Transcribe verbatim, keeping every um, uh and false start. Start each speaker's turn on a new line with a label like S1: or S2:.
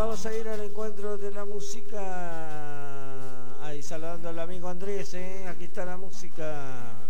S1: vamos a ir al encuentro de la música. Ahí saludando al amigo Andrés, ¿eh? Aquí está la música.